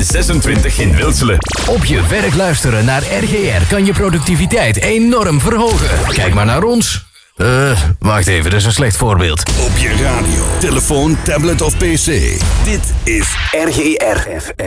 26 in Wilselen. Op je werk luisteren naar RGR kan je productiviteit enorm verhogen. Kijk maar naar ons. Wacht even, dat is een slecht voorbeeld. Op je radio, telefoon, tablet of pc. Dit is RGR FM.